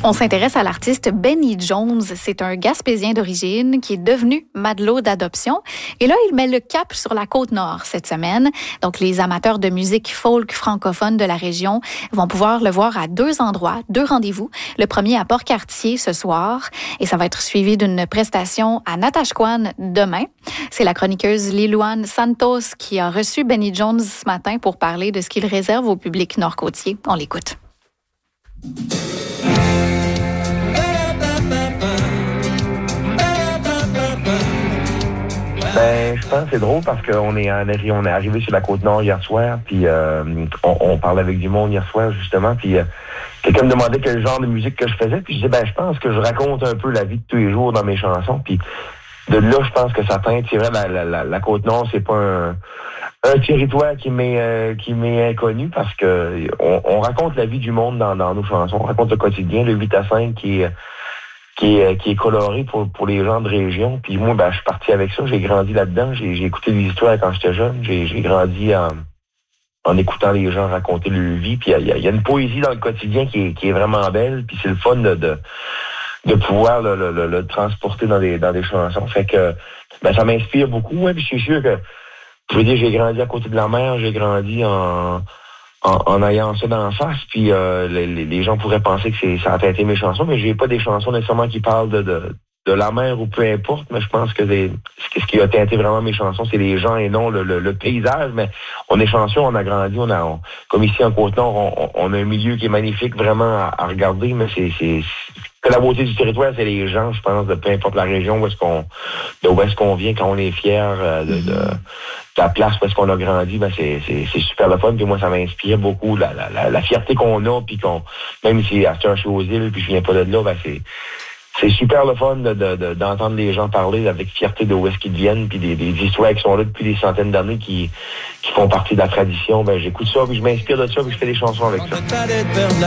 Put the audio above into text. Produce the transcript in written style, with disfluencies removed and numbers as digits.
On s'intéresse à l'artiste Benny Jones. C'est un Gaspésien d'origine qui est devenu matelot d'adoption. Et là, il met le cap sur la Côte-Nord cette semaine. Donc, les amateurs de musique folk francophone de la région vont pouvoir le voir à 2 endroits, 2 rendez-vous. Le premier à Port-Cartier ce soir et ça va être suivi d'une prestation à Natashquan demain. C'est la chroniqueuse Lilouane Santos qui a reçu Benny Jones ce matin pour parler de ce qu'il réserve au public nord-côtier. On l'écoute. Je pense que c'est drôle parce qu'on est arrivé sur la Côte-Nord hier soir, puis on parlait avec du monde hier soir, justement, puis quelqu'un me demandait quel genre de musique que je faisais, puis je disais, je pense que je raconte un peu la vie de tous les jours dans mes chansons, puis de là, je pense que ça teinte. C'est vrai, la Côte-Nord, c'est pas un territoire qui m'est inconnu parce que on raconte la vie du monde dans nos chansons, on raconte le quotidien, le 8 à 5 qui est coloré pour les gens de région. Puis moi, je suis parti avec ça. J'ai grandi là-dedans. J'ai écouté des histoires quand j'étais jeune. J'ai grandi en écoutant les gens raconter leur vie. Puis il y a une poésie dans le quotidien qui est vraiment belle. Puis c'est le fun de pouvoir le transporter dans des chansons. Fait que ça m'inspire beaucoup. Ouais, puis je suis sûr que je veux dire, j'ai grandi à côté de la mer. J'ai grandi en ayant ça d'en face, puis les gens pourraient penser que ça a teinté mes chansons, mais j'ai pas des chansons nécessairement qui parlent de la mer ou peu importe, mais je pense que ce qui a teinté vraiment mes chansons, c'est les gens et non le paysage, mais on est chanceux, on a grandi, comme ici en Côte-Nord, on a un milieu qui est magnifique vraiment à regarder, mais c'est la beauté du territoire, c'est les gens, je pense, de peu importe la région où est-ce qu'on vient, quand on est fier de la place où est-ce qu'on a grandi, c'est super le fun. Puis moi, ça m'inspire beaucoup la fierté qu'on a, puis même si je suis aux îles, puis je viens pas de là, c'est super le fun d'entendre les gens parler avec fierté de où est-ce qu'ils viennent, puis des histoires qui sont là depuis des centaines d'années qui font partie de la tradition. J'écoute ça, puis je m'inspire de ça, puis je fais des chansons avec ça.